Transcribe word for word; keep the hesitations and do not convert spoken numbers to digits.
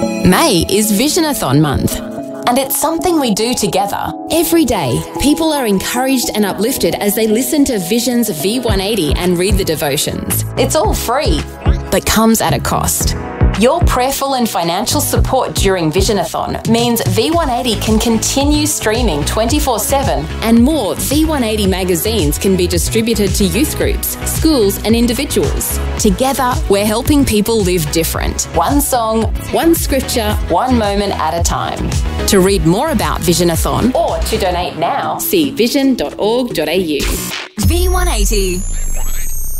May is Visionathon month, And it's something we do together. Every day, people are encouraged and uplifted as they listen to Vision's V one eighty and read the devotions. It's all free, but comes at a cost. Your prayerful and financial support during Visionathon means V one eighty can continue streaming twenty-four seven. And more V one eighty magazines can be distributed to youth groups, schools and individuals. Together, we're helping people live different. One song, one scripture, one moment at a time. To read more about Visionathon or to donate now, see vision dot org dot a u. V one eighty.